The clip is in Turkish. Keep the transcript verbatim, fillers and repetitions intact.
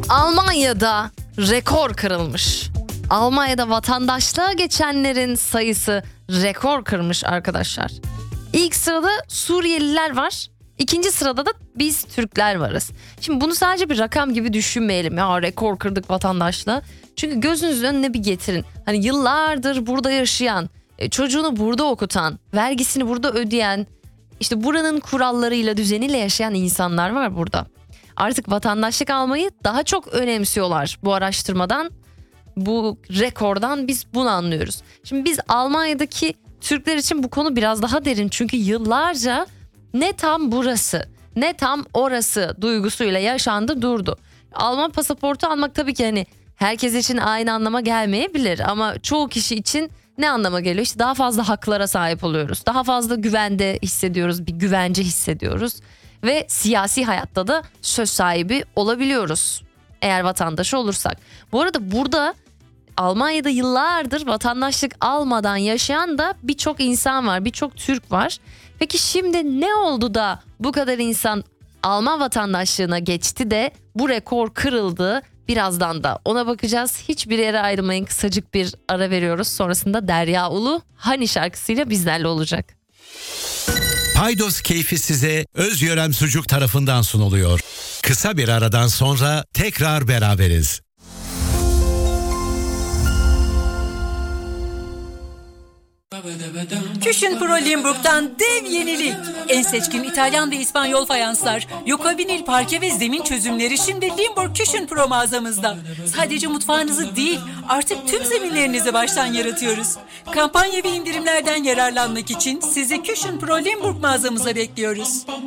Almanya'da rekor kırılmış. Almanya'da vatandaşlığa geçenlerin sayısı rekor kırmış arkadaşlar. İlk sırada Suriyeliler var. İkinci sırada da biz Türkler varız. Şimdi bunu sadece bir rakam gibi düşünmeyelim. Ya rekor kırdık vatandaşlığa. Çünkü gözünüzün önüne bir getirin. Hani yıllardır burada yaşayan, çocuğunu burada okutan, vergisini burada ödeyen, işte buranın kurallarıyla, düzeniyle yaşayan insanlar var burada. Artık vatandaşlık almayı daha çok önemsiyorlar bu araştırmadan. Bu rekordan biz bunu anlıyoruz. Şimdi biz Almanya'daki Türkler için bu konu biraz daha derin. Çünkü yıllarca ne tam burası ne tam orası duygusuyla yaşandı durdu. Alman pasaportu almak tabii ki hani herkes için aynı anlama gelmeyebilir. Ama çoğu kişi için ne anlama geliyor? İşte daha fazla haklara sahip oluyoruz. Daha fazla güvende hissediyoruz, bir güvence hissediyoruz. Ve siyasi hayatta da söz sahibi olabiliyoruz eğer vatandaşı olursak. Bu arada burada Almanya'da yıllardır vatandaşlık almadan yaşayan da birçok insan var, birçok Türk var. Peki şimdi ne oldu da bu kadar insan Alman vatandaşlığına geçti de bu rekor kırıldı? Birazdan da ona bakacağız. Hiçbir yere ayrılmayın, kısacık bir ara veriyoruz. Sonrasında Derya Ulu Hani şarkısıyla bizlerle olacak. Paydos keyfi size Özyörem Sucuk tarafından sunuluyor. Kısa bir aradan sonra tekrar beraberiz. Cushion Pro Limburg'dan dev yenilik. En seçkin İtalyan ve İspanyol fayanslar, Yoko vinil parke ve zemin çözümleri şimdi Limburg Cushion Pro mağazamızda. Sadece mutfağınızı değil, artık tüm zeminlerinizi baştan yaratıyoruz. Kampanya ve indirimlerden yararlanmak için sizi Cushion Pro Limburg mağazamıza bekliyoruz.